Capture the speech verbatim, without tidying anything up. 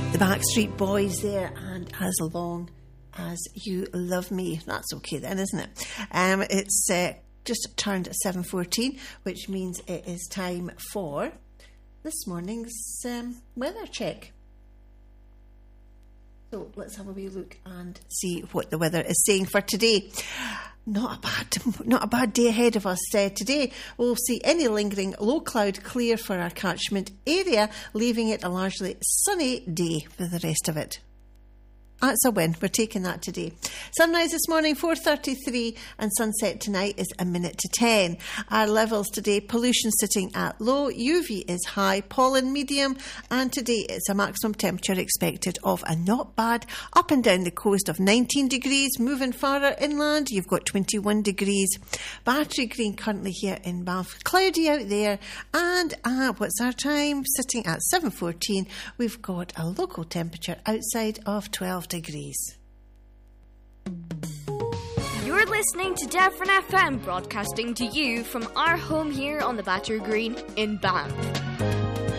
The Backstreet Boys there, and As Long As You Love Me. That's okay then, isn't it? Um, it's uh, just turned seven fourteen, which means it is time for this morning's um, weather check. So let's have a wee look and see what the weather is saying for today. Not a bad, not a bad day ahead of us uh, today. We'll see any lingering low cloud clear for our catchment area, leaving it a largely sunny day for the rest of it. That's a win. We're taking that today. Sunrise this morning, four thirty-three, and sunset tonight is a minute to ten. Our levels today, pollution sitting at low, U V is high, pollen medium, and today it's a maximum temperature expected of a not bad up and down the coast of nineteen degrees. Moving farther inland, you've got twenty-one degrees. Battery Green currently here in Bath. Cloudy out there, and uh, what's our time? Sitting at seven fourteen, we've got a local temperature outside of twelve degrees. You're listening to Devon F M, broadcasting to you from our home here on the Battery Green in Banff.